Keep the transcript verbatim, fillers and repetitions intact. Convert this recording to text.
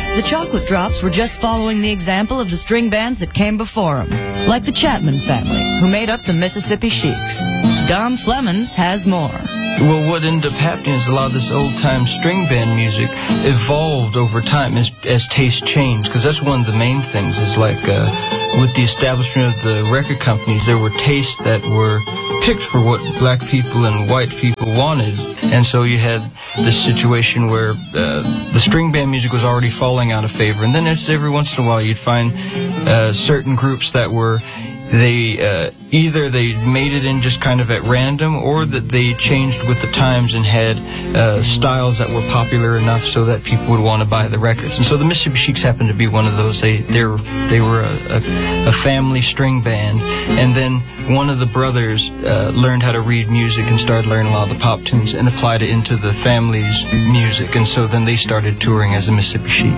the Chocolate Drops were just following the example of the string bands that came before them, like the Chapman family, who made up the Mississippi Sheiks. Don Flemons has more. Well, what ended up happening is a lot of this old-time string band music evolved over time as, as taste changed, because that's one of the main things, is like uh, with the establishment of the record companies, there were tastes that were picked for what black people and white people wanted, and so you had this situation where uh, the string band music was already falling out of favor, and then it's every once in a while you'd find uh, certain groups that were They uh, either they made it in just kind of at random, or that they changed with the times and had uh, styles that were popular enough so that people would want to buy the records. And so the Mississippi Sheiks happened to be one of those. They they were they were a, a, a family string band, and then one of the brothers uh, learned how to read music and started learning a lot of the pop tunes and applied it into the family's music. And so then they started touring as the Mississippi Sheiks.